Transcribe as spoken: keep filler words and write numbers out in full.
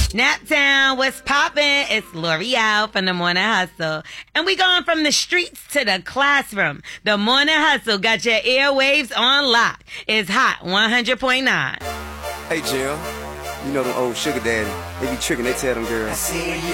Naptown, what's poppin'? It's L'Oreal from The Morning Hustle. And we going from the streets to the classroom. The Morning Hustle got your airwaves on lock. It's hot one hundred point nine. Hey, Jill. You know them old sugar daddy. They be tricking, they tell them girls.